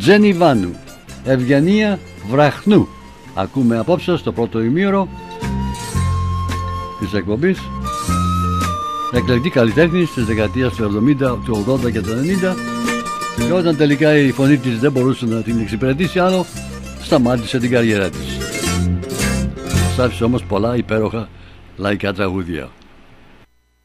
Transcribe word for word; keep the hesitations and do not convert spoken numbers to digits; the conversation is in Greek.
Τζένι Βάνου, Ευγενία Βραχνού. Ακούμε απόψε στο πρώτο ημίωρο της εκπομπής εκλεκτή καλλιτέχνη της δεκαετίας του εβδομήντα, του ογδόντα και του ενενήντα, και όταν τελικά η φωνή της δεν μπορούσε να την εξυπηρετήσει άλλο, σταμάτησε την καριέρα της. Μας άφησε όμως πολλά υπέροχα λαϊκά τραγούδια.